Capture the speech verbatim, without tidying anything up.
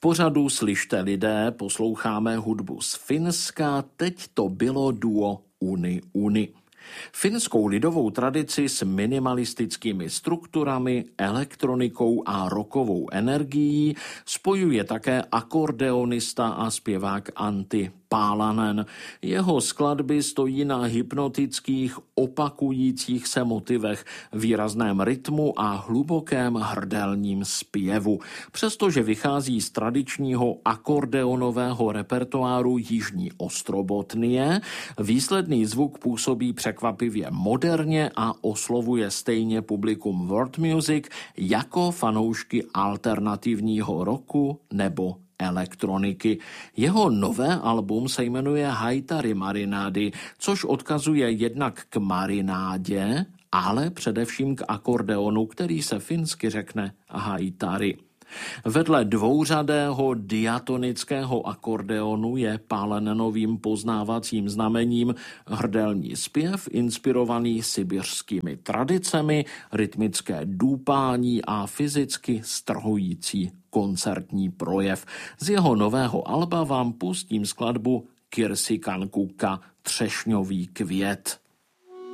pořadu Slyšte lidé posloucháme hudbu z Finska, teď to bylo duo Uni Uni. Finskou lidovou tradici s minimalistickými strukturami, elektronikou a rockovou energií spojuje také akordeonista a zpěvák Antti Paalanen. Jeho skladby stojí na hypnotických, opakujících se motivech, výrazném rytmu a hlubokém hrdelním zpěvu. Přestože vychází z tradičního akordeonového repertoáru Jižní Ostrobotnie, výsledný zvuk působí překvapivě moderně a oslovuje stejně publikum world music jako fanoušky alternativního rocku nebo elektroniky. Jeho nové album se jmenuje Haitari Marinády, což odkazuje jednak k marinádě, ale především k akordeonu, který se finsky řekne haitari. Vedle dvouřadého diatonického akordeonu je Paalanenovým poznávacím znamením hrdelní zpěv inspirovaný sibiřskými tradicemi, rytmické důpání a fyzicky strhující koncertní projev. Z jeho nového alba vám pustím skladbu Kirsikan Kukka, Třešňový květ.